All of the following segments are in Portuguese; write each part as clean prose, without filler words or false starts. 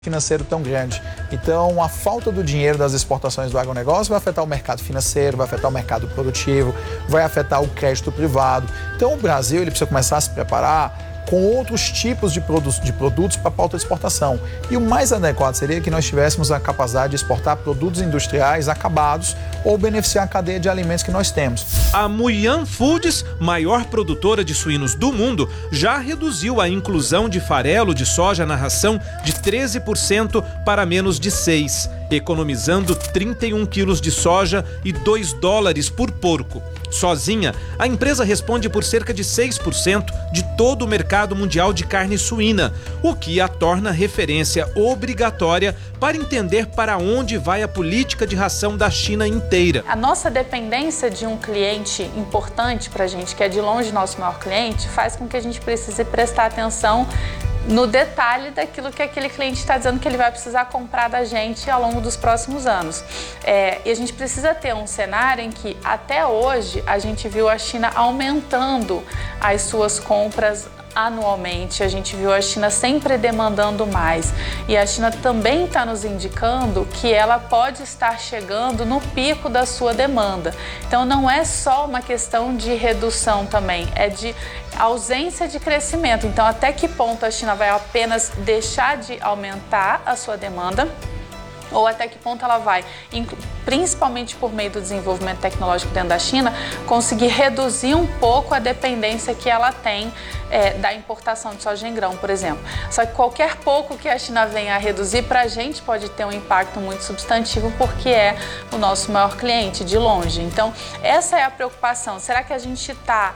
financeiro tão grande. Então, a falta do dinheiro das exportações do agronegócio vai afetar o mercado financeiro, vai afetar o mercado produtivo, vai afetar o crédito privado. Então, o Brasil ele precisa começar a se preparar com outros tipos de produtos para a pauta de exportação. E o mais adequado seria que nós tivéssemos a capacidade de exportar produtos industriais acabados ou beneficiar a cadeia de alimentos que nós temos. A Muyang Foods, maior produtora de suínos do mundo, já reduziu a inclusão de farelo de soja na ração de 13% para menos de 6%, economizando 31 quilos de soja e $2 por porco. Sozinha, a empresa responde por cerca de 6% de todo o mercado mundial de carne suína, o que a torna referência obrigatória para entender para onde vai a política de ração da China inteira. A nossa dependência de um cliente importante para a gente, que é de longe nosso maior cliente, faz com que a gente precise prestar atenção no detalhe daquilo que aquele cliente está dizendo que ele vai precisar comprar da gente ao longo dos próximos anos. E a gente precisa ter um cenário em que, até hoje, a gente viu a China aumentando as suas compras anualmente, a gente viu a China sempre demandando mais. E a China também está nos indicando que ela pode estar chegando no pico da sua demanda. Então não é só uma questão de redução também, é de ausência de crescimento. Então até que ponto a China vai apenas deixar de aumentar a sua demanda, ou até que ponto ela vai, principalmente por meio do desenvolvimento tecnológico dentro da China, conseguir reduzir um pouco a dependência que ela tem da importação de soja em grão, por exemplo. Só que qualquer pouco que a China venha a reduzir, para a gente pode ter um impacto muito substantivo, porque é o nosso maior cliente, de longe. Então, essa é a preocupação. Será que a gente está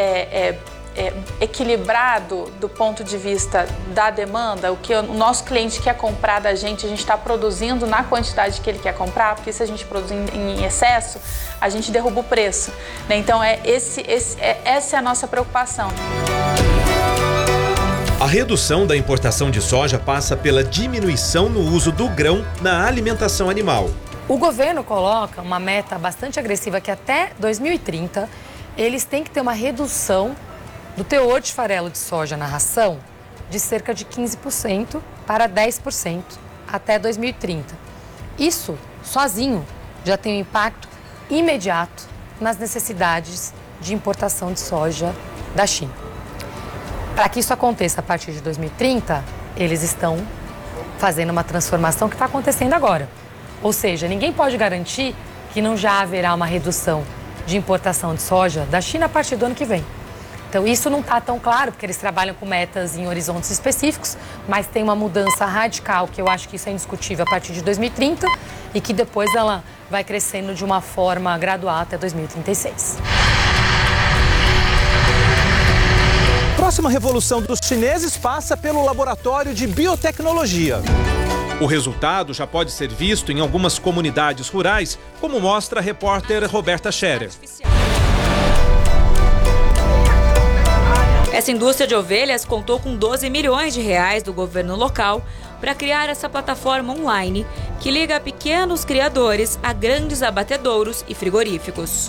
equilibrado do ponto de vista da demanda? O que o nosso cliente quer comprar da gente, a gente está produzindo na quantidade que ele quer comprar? Porque se a gente produzir em excesso, a gente derruba o preço, né? Então essa é a nossa preocupação. A redução da importação de soja passa pela diminuição no uso do grão na alimentação animal. O governo coloca uma meta bastante agressiva que até 2030 eles têm que ter uma redução do teor de farelo de soja na ração de cerca de 15% para 10% até 2030. Isso, sozinho, já tem um impacto imediato nas necessidades de importação de soja da China. Para que isso aconteça a partir de 2030, eles estão fazendo uma transformação que está acontecendo agora. Ou seja, ninguém pode garantir que não já haverá uma redução de importação de soja da China a partir do ano que vem. Então, isso não está tão claro, porque eles trabalham com metas em horizontes específicos, mas tem uma mudança radical, que eu acho que isso é indiscutível, a partir de 2030, e que depois ela vai crescendo de uma forma gradual até 2036. Próxima revolução dos chineses passa pelo laboratório de biotecnologia. O resultado já pode ser visto em algumas comunidades rurais, como mostra a repórter Roberta Scherer. Essa indústria de ovelhas contou com 12 milhões de reais do governo local para criar essa plataforma online que liga pequenos criadores a grandes abatedouros e frigoríficos.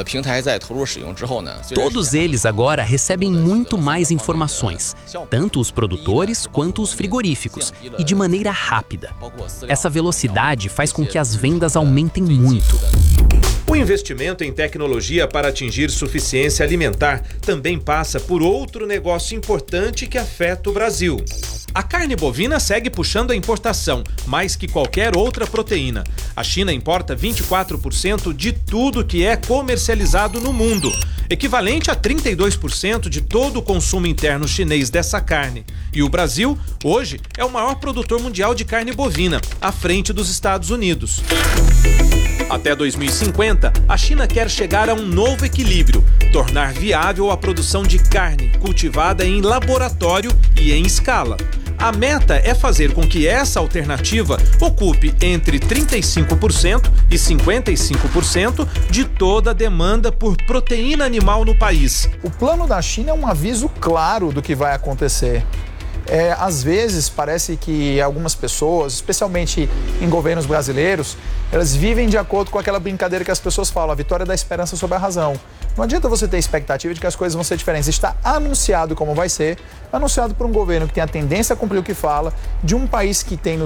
Todos eles agora recebem muito mais informações, tanto os produtores quanto os frigoríficos, e de maneira rápida. Essa velocidade faz com que as vendas aumentem muito. O investimento em tecnologia para atingir suficiência alimentar também passa por outro negócio importante que afeta o Brasil. A carne bovina segue puxando a importação, mais que qualquer outra proteína. A China importa 24% de tudo que é comercializado no mundo, equivalente a 32% de todo o consumo interno chinês dessa carne. E o Brasil, hoje, é o maior produtor mundial de carne bovina, à frente dos Estados Unidos. Até 2050, a China quer chegar a um novo equilíbrio, tornar viável a produção de carne cultivada em laboratório e em escala. A meta é fazer com que essa alternativa ocupe entre 35% e 55% de toda a demanda por proteína animal no país. O plano da China é um aviso claro do que vai acontecer. às vezes parece que algumas pessoas, especialmente em governos brasileiros, elas vivem de acordo com aquela brincadeira que as pessoas falam, a vitória da esperança sobre a razão. Não adianta você ter expectativa de que as coisas vão ser diferentes. Está anunciado como vai ser, anunciado por um governo que tem a tendência a cumprir o que fala, de um país que tem